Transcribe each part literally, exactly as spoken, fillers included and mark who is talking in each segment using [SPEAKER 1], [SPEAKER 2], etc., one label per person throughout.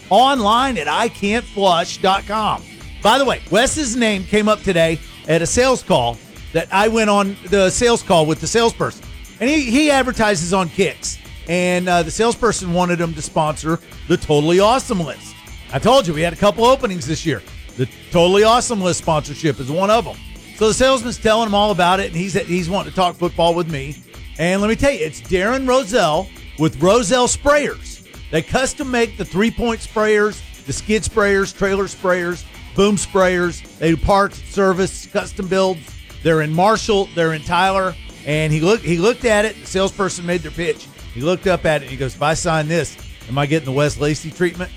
[SPEAKER 1] online at I can't flush dot com. By the way, Wes's name came up today at a sales call that I went on the sales call with the salesperson. And he, he advertises on Kicks. And uh, the salesperson wanted him to sponsor the Totally Awesome List. I told you we had a couple openings this year. The Totally Awesome List sponsorship is one of them. So the salesman's telling him all about it, and he's he's wanting to talk football with me. And let me tell you, it's Darren Roselle with Roselle Sprayers. They custom make the three-point sprayers, the skid sprayers, trailer sprayers, boom sprayers. They do parts, service, custom builds. They're in Marshall. They're in Tyler. And he looked he looked at it. The salesperson made their pitch. He looked up at it, and he goes, if I sign this, am I getting the Wes Lacey treatment?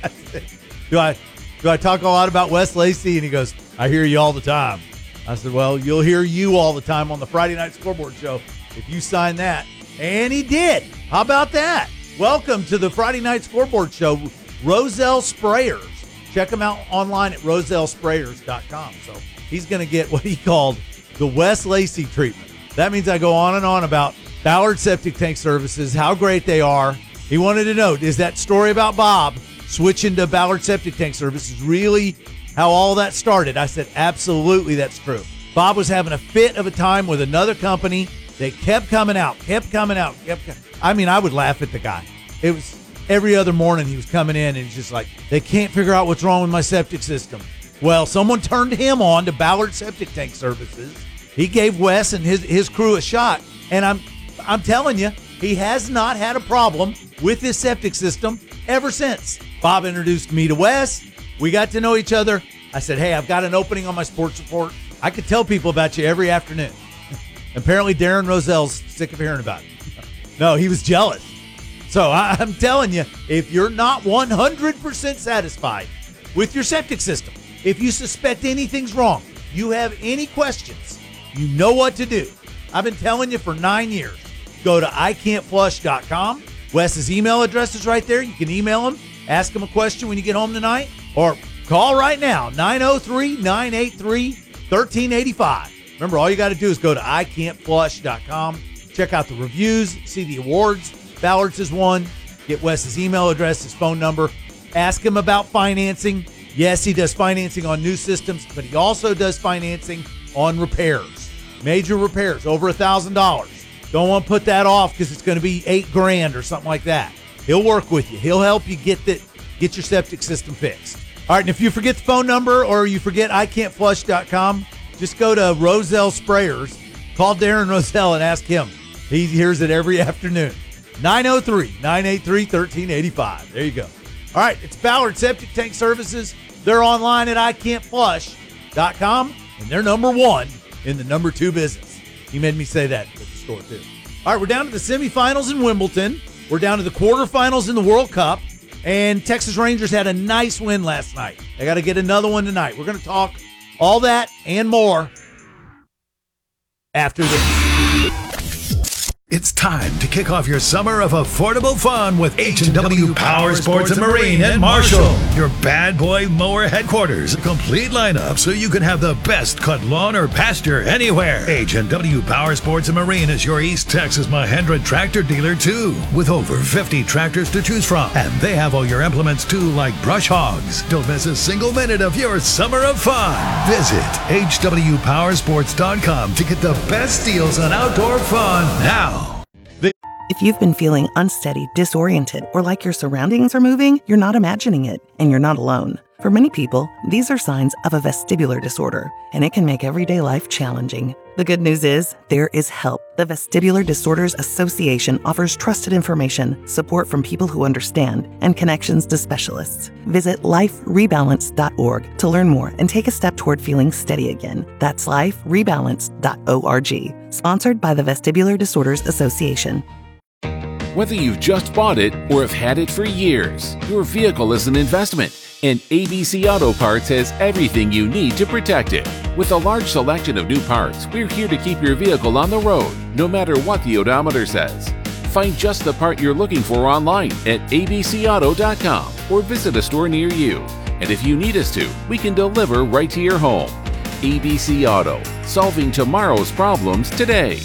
[SPEAKER 1] do I do I talk a lot about Wes Lacey? And he goes, I hear you all the time. I said, well, you'll hear you all the time on the Friday Night Scoreboard Show if you sign that. And he did. How about that? Welcome to the Friday Night Scoreboard Show, Roselle Sprayers. Check him out online at roselle sprayers dot com. So he's going to get what he called the Wes Lacey treatment. That means I go on and on about Ballard Septic Tank Services, how great they are. He wanted to know, is that story about Bob switching to Ballard Septic Tank Services really how all that started? I said, absolutely, that's true. Bob was having a fit of a time with another company. They kept coming out, kept coming out, kept coming. I mean, I would laugh at the guy. It was every other morning he was coming in, and he's just like, they can't figure out what's wrong with my septic system. Well, someone turned him on to Ballard Septic Tank Services. He gave Wes and his, his crew a shot, and I'm I'm telling you, he has not had a problem with his septic system ever since. Bob introduced me to Wes. We got to know each other. I said, hey, I've got an opening on my sports report. I could tell people about you every afternoon. Apparently, Darren Roselle's sick of hearing about it. No, he was jealous. So I, I'm telling you, if you're not one hundred percent satisfied with your septic system, if you suspect anything's wrong, you have any questions, you know what to do. I've been telling you for nine years. Go to I can't flush dot com. Wes's email address is right there. You can email him, ask him a question when you get home tonight, or call right now, nine oh three, nine eight three, one three eight five. Remember, all you got to do is go to I can't flush dot com, check out the reviews, see the awards. Ballard's has won. Get Wes's email address, his phone number. Ask him about financing. Yes, he does financing on new systems, but he also does financing on repairs. Major repairs, over one thousand dollars. Don't want to put that off because it's going to be eight grand or something like that. He'll work with you. He'll help you get the, get your septic system fixed. All right, and if you forget the phone number or you forget I can't flush dot com, just go to Roselle Sprayers, call Darren Roselle and ask him. He hears it every afternoon. nine oh three, nine eight three, one three eight five. There you go. All right, it's Ballard Septic Tank Services. They're online at I can't flush dot com, and they're number one in the number two business. He made me say that at the store, too. All right, we're down to the semifinals in Wimbledon. We're down to the quarterfinals in the World Cup, and Texas Rangers had a nice win last night. They got to get another one tonight. We're going to talk all that and more after this.
[SPEAKER 2] It's time to kick off your summer of affordable fun with H and W Power Sports and Marine at Marshall. Your bad boy mower headquarters. A complete lineup so you can have the best cut lawn or pasture anywhere. H and W Power Sports and Marine is your East Texas Mahindra tractor dealer too, with over fifty tractors to choose from. And they have all your implements too, like brush hogs. Don't miss a single minute of your summer of fun. Visit H W power sports dot com to get the best deals on outdoor fun now.
[SPEAKER 3] If you've been feeling unsteady, disoriented, or like your surroundings are moving, you're not imagining it, and you're not alone. For many people, these are signs of a vestibular disorder, and it can make everyday life challenging. The good news is, there is help. The Vestibular Disorders Association offers trusted information, support from people who understand, and connections to specialists. Visit life rebalance dot org to learn more and take a step toward feeling steady again. That's life rebalance dot org. Sponsored by the Vestibular Disorders Association.
[SPEAKER 4] Whether you've just bought it or have had it for years, your vehicle is an investment, and A B C Auto Parts has everything you need to protect it. With a large selection of new parts, we're here to keep your vehicle on the road, no matter what the odometer says. Find just the part you're looking for online at A B C auto dot com or visit a store near you. And if you need us to, we can deliver right to your home. A B C Auto, solving tomorrow's problems today.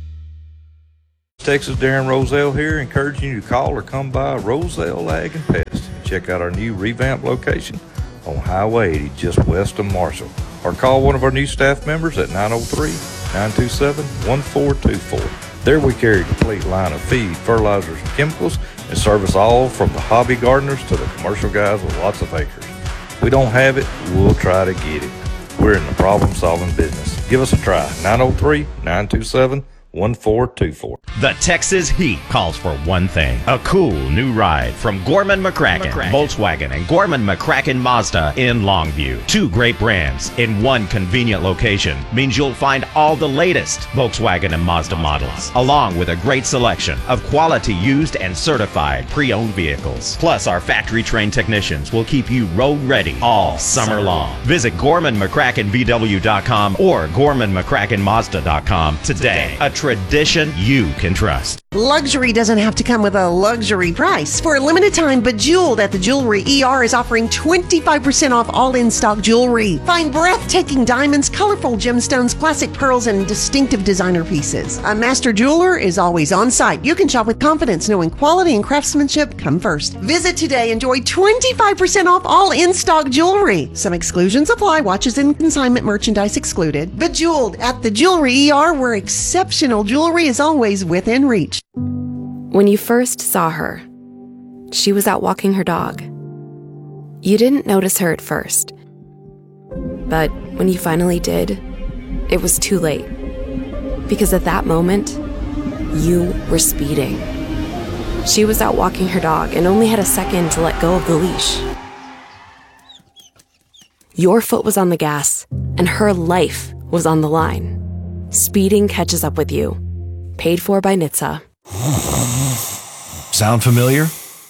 [SPEAKER 5] Texas, Darren Roselle here, encouraging you to call or come by Roselle Ag and Pet. check out our new revamped location on Highway eighty, just west of Marshall. Or call one of our new staff members at nine oh three, nine two seven, one four two four. There we carry a complete line of feed, fertilizers, and chemicals, and service all from the hobby gardeners to the commercial guys with lots of acres. If we don't have it, we'll try to get it. We're in the problem-solving business. Give us a try. nine oh three, nine two seven, one four two four.
[SPEAKER 6] The Texas heat calls for one thing: a cool new ride from Gorman McCracken, McCracken, Volkswagen, and Gorman McCracken Mazda in Longview. Two great brands in one convenient location means you'll find all the latest Volkswagen and Mazda models, along with a great selection of quality used and certified pre-owned vehicles. Plus, our factory-trained technicians will keep you road-ready all summer long. Visit Gorman McCracken V W dot com or Gorman McCracken Mazda dot com today. A tradition you can trust.
[SPEAKER 7] Luxury doesn't have to come with a luxury price. For a limited time, Bejeweled at the Jewelry E R is offering twenty-five percent off all in-stock jewelry. Find breathtaking diamonds, colorful gemstones, classic pearls, and distinctive designer pieces. A master jeweler is always on site. You can shop with confidence, knowing quality and craftsmanship come first. Visit today. Enjoy twenty-five percent off all in-stock jewelry. Some exclusions apply. Watches and consignment merchandise excluded. Bejeweled at the Jewelry E R, where exceptional jewelry is always within reach.
[SPEAKER 8] When you first saw her, she was out walking her dog. You didn't notice her at first, but when you finally did, it was too late. Because at that moment, you were speeding. She was out walking her dog and only had a second to let go of the leash. Your foot was on the gas, and her life was on the line. Speeding catches up with you. Paid for by N H T S A.
[SPEAKER 2] Sound familiar?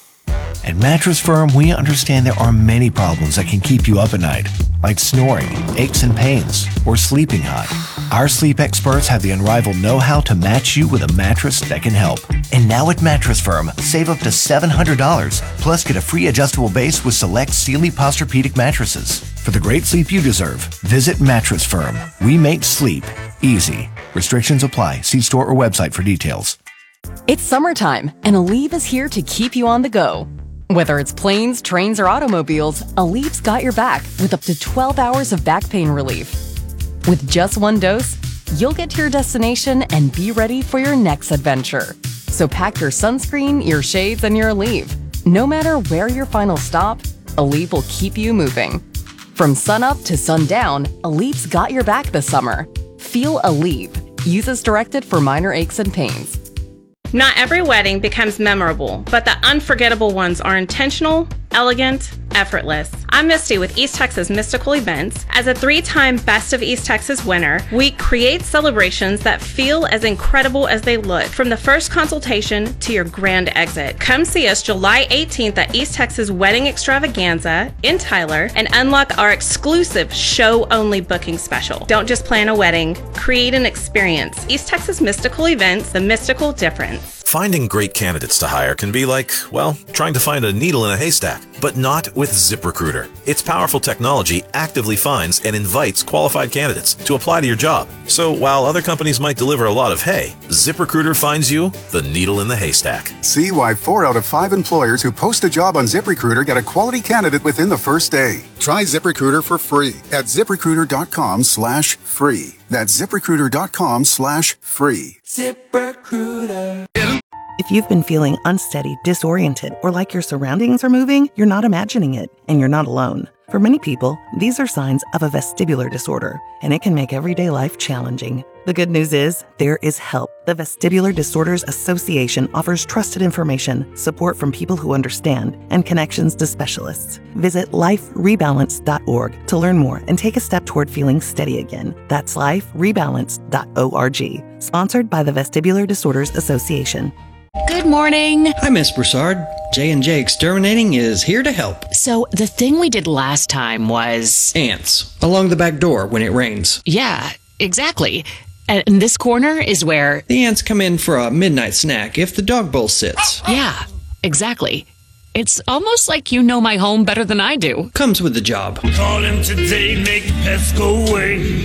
[SPEAKER 2] At Mattress Firm, we understand there are many problems that can keep you up at night, like snoring, aches and pains, or sleeping hot. Our sleep experts have the unrivaled know-how to match you with a mattress that can help. And now at Mattress Firm, save up to seven hundred dollars, plus get a free adjustable base with select Sealy Posturepedic mattresses. For the great sleep you deserve, visit Mattress Firm. We make sleep easy. Restrictions apply. See store or website for details.
[SPEAKER 9] It's summertime, and Aleve is here to keep you on the go. Whether it's planes, trains, or automobiles, Aleve's got your back with up to twelve hours of back pain relief. With just one dose, you'll get to your destination and be ready for your next adventure. So pack your sunscreen, your shades, and your Aleve. No matter where your final stop, Aleve will keep you moving. From sunup to sundown, Aleve's got your back this summer. Feel Aleve. Use as directed for minor aches and pains.
[SPEAKER 10] Not every wedding becomes memorable, but the unforgettable ones are intentional, elegant, effortless. I'm Misty with East Texas Mystical Events. As a three-time Best of East Texas winner, we create celebrations that feel as incredible as they look, from the first consultation to your grand exit. Come see us July eighteenth at East Texas Wedding Extravaganza in Tyler and unlock our exclusive show-only booking special. Don't just plan a wedding, create an experience. East Texas Mystical Events, the mystical difference.
[SPEAKER 11] Finding great candidates to hire can be like, well, trying to find a needle in a haystack, but not with ZipRecruiter. Its powerful technology actively finds and invites qualified candidates to apply to your job. So while other companies might deliver a lot of hay, ZipRecruiter finds you the needle in the haystack.
[SPEAKER 12] See why four out of five employers who post a job on ZipRecruiter get a quality candidate within the first day. Try ZipRecruiter for free at ZipRecruiter.com slash free. That's ZipRecruiter.com slash free.
[SPEAKER 3] ZipRecruiter. If you've been feeling unsteady, disoriented, or like your surroundings are moving, you're not imagining it, and you're not alone. For many people, these are signs of a vestibular disorder, and it can make everyday life challenging. The good news is, there is help. The Vestibular Disorders Association offers trusted information, support from people who understand, and connections to specialists. Visit life rebalance dot org to learn more and take a step toward feeling steady again. That's life rebalance dot org. Sponsored by the Vestibular Disorders Association.
[SPEAKER 13] Good morning.
[SPEAKER 14] Hi, Miss Broussard. J and J Exterminating is here to help.
[SPEAKER 13] So the thing we did last time was...
[SPEAKER 14] ants. Along the back door when it rains.
[SPEAKER 13] Yeah, exactly. And this corner is where...
[SPEAKER 14] the ants come in for a midnight snack if the dog bowl sits.
[SPEAKER 13] Yeah, exactly. It's almost like you know my home better than I do.
[SPEAKER 14] Comes with the job.
[SPEAKER 15] Call him today, make the pests go away.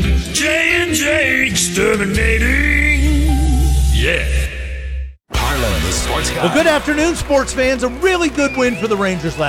[SPEAKER 15] J and J Exterminating. Yeah.
[SPEAKER 1] Well, good afternoon, sports fans. A really good win for the Rangers last